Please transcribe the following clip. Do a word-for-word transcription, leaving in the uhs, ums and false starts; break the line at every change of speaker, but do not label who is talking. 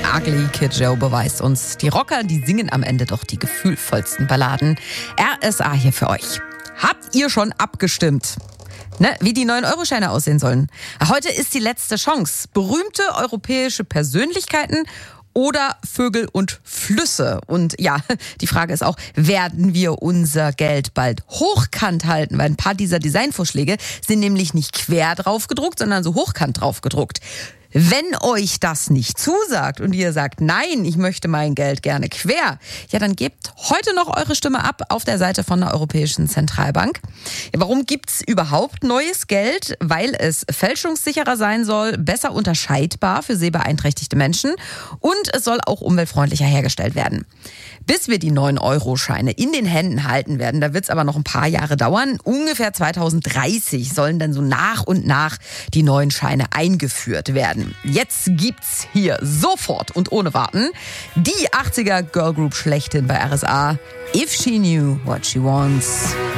Ugly Kid Joe beweist uns, die Rocker, die singen am Ende doch die gefühlvollsten Balladen. R S A hier für euch. Habt ihr schon abgestimmt? Ne, wie die neuen Euroscheine aussehen sollen? Heute ist die letzte Chance. Berühmte europäische Persönlichkeiten oder Vögel und Flüsse. Und ja, die Frage ist auch, werden wir unser Geld bald hochkant halten? Weil ein paar dieser Designvorschläge sind nämlich nicht quer drauf gedruckt, sondern so hochkant drauf gedruckt. Wenn euch das nicht zusagt und ihr sagt, nein, ich möchte mein Geld gerne quer, ja, dann gebt heute noch eure Stimme ab auf der Seite von der Europäischen Zentralbank. Ja, warum gibt's überhaupt neues Geld? Weil es fälschungssicherer sein soll, besser unterscheidbar für sehbeeinträchtigte Menschen und es soll auch umweltfreundlicher hergestellt werden. Bis wir die neuen Euroscheine in den Händen halten werden, da wird's aber noch ein paar Jahre dauern. Ungefähr zweitausenddreißig sollen dann so nach und nach die neuen Scheine eingeführt werden. Jetzt gibt's hier sofort und ohne Warten die achtziger Girlgroup schlechthin bei R S A. If She Knew What She Wants.